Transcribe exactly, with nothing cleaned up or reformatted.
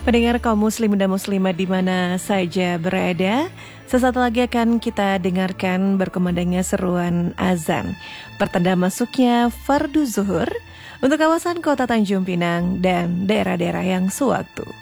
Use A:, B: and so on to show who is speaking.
A: Pendengar kaum muslim dan muslimat di mana saja berada, sesaat lagi akan kita dengarkan berkumandangnya seruan azan pertanda masuknya fardu zuhur untuk kawasan kota Tanjung Pinang dan daerah-daerah yang sewaktu.